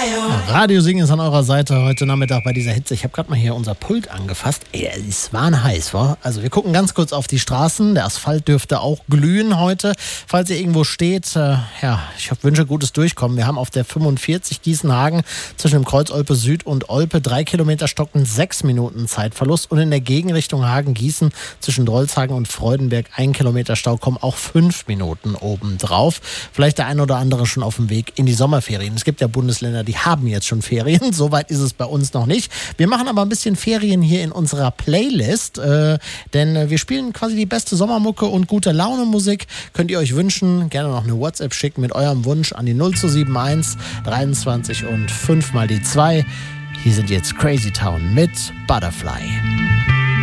Radio Singen ist an eurer Seite heute Nachmittag bei dieser Hitze. Ich habe gerade mal hier unser Pult angefasst. Ey, es war heiß, wa? Also wir gucken ganz kurz auf die Straßen. Der Asphalt dürfte auch glühen heute. Falls ihr irgendwo steht, ich wünsche gutes Durchkommen. Wir haben auf der 45 Gießenhagen zwischen dem Kreuz Olpe Süd und Olpe 3 Kilometer Stocken 6 Minuten Zeitverlust. Und in der Gegenrichtung Hagen-Gießen zwischen Drolshagen und Freudenberg 1 Kilometer Stau, kommen auch 5 Minuten obendrauf. Vielleicht der ein oder andere schon auf dem Weg in die Sommerferien. Es gibt ja Bundesländer, die haben jetzt schon Ferien. Soweit ist es bei uns noch nicht. Wir machen aber ein bisschen Ferien hier in unserer Playlist, denn wir spielen quasi die beste Sommermucke und gute Laune Musik. Könnt ihr euch wünschen, gerne noch eine WhatsApp schicken mit eurem Wunsch an die 0271 23 und 5 mal die 2. Hier sind jetzt Crazy Town mit Butterfly.